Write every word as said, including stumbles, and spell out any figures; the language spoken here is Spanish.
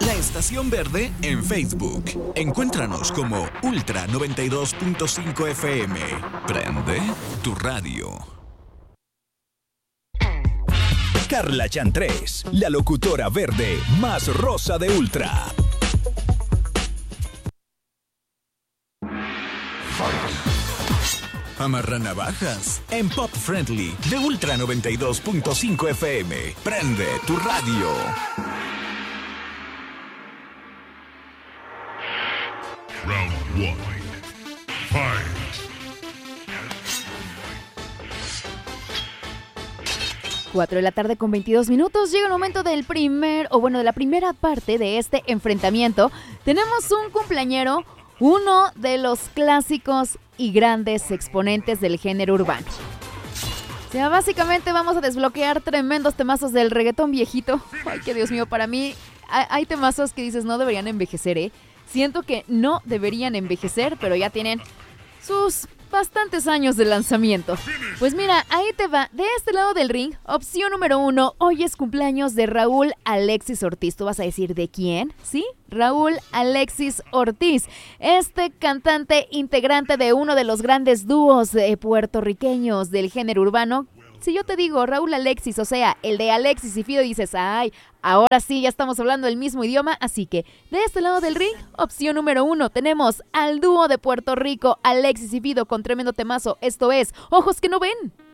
La Estación Verde en Facebook. Encuéntranos como Ultra noventa y dos punto cinco F M. Prende tu radio. Carla Chantrés, la locutora verde más rosa de Ultra. Amarra navajas en Pop Friendly de Ultra noventa y dos punto cinco F M. Prende tu radio. Round one. Fight. cuatro de la tarde con veintidós minutos, llega el momento del primer, o bueno, de la primera parte de este enfrentamiento. Tenemos un cumpleañero, uno de los clásicos y grandes exponentes del género urbano. O sea, básicamente vamos a desbloquear tremendos temazos del reggaetón viejito. Ay, que Dios mío, para mí hay temazos que dices no deberían envejecer, ¿eh? Siento que no deberían envejecer, pero ya tienen sus bastantes años de lanzamiento. Pues mira, ahí te va. De este lado del ring, opción número uno. Hoy es cumpleaños de Raúl Alexis Ortiz. ¿Tú vas a decir de quién? ¿Sí? Raúl Alexis Ortiz. Este cantante integrante de uno de los grandes dúos eh, puertorriqueños del género urbano. Si yo te digo Raúl Alexis, o sea, el de Alexis y Fido, dices, ay, ahora sí, ya estamos hablando el mismo idioma. Así que, de este lado del ring, opción número uno, tenemos al dúo de Puerto Rico, Alexis y Fido, con tremendo temazo. Esto es Ojos que no ven.